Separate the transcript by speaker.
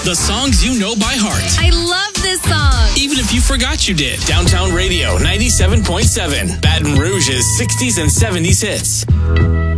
Speaker 1: The songs you know by heart.
Speaker 2: I love this song.
Speaker 1: Even if you forgot you did. Downtown Radio 97.7. Baton Rouge's 60s and 70s hits.